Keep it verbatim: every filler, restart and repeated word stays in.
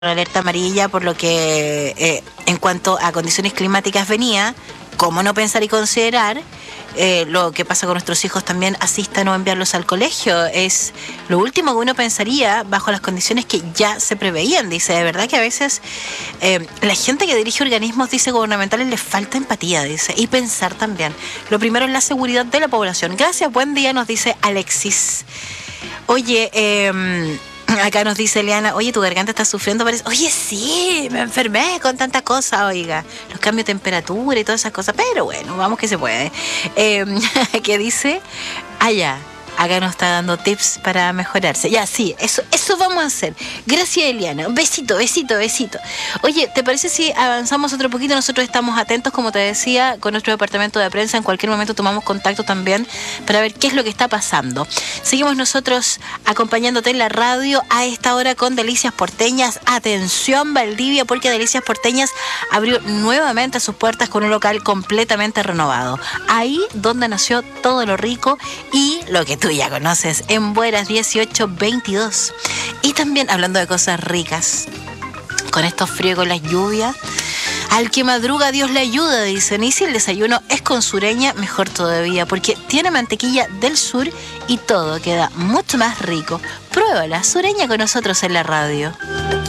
alerta amarilla por lo que eh, en cuanto a condiciones climáticas venía, cómo no pensar y considerar eh, lo que pasa con nuestros hijos también, asistan o enviarlos al colegio. Es lo último que uno pensaría bajo las condiciones que ya se preveían. Dice, de verdad que a veces eh, la gente que dirige organismos, dice, gubernamentales, les falta empatía, dice, y pensar también. Lo primero es la seguridad de la población. Gracias, buen día, nos dice Alexis. Oye, eh... acá nos dice Eliana, oye, tu garganta está sufriendo, parece. Oye, sí, me enfermé con tanta cosa, oiga. Los cambios de temperatura y todas esas cosas, pero bueno, vamos que se puede. Eh, ¿Qué dice? Allá. Acá nos está dando tips para mejorarse. Ya, sí, eso, eso vamos a hacer. Gracias, Eliana. Besito, besito, besito. Oye, ¿te parece si avanzamos otro poquito? Nosotros estamos atentos, como te decía, con nuestro departamento de prensa. En cualquier momento tomamos contacto también para ver qué es lo que está pasando. Seguimos nosotros acompañándote en la radio a esta hora con Delicias Porteñas. Atención, Valdivia, porque Delicias Porteñas abrió nuevamente sus puertas con un local completamente renovado. Ahí donde nació todo lo rico y lo que tú ya conoces, en Bueras dieciocho veintidós. Y también hablando de cosas ricas, con estos fríos, con las lluvias, al que madruga Dios le ayuda, dicen. Y si el desayuno es con Sureña, mejor todavía, porque tiene mantequilla del sur y todo queda mucho más rico. Pruébala, Sureña, con nosotros en la radio.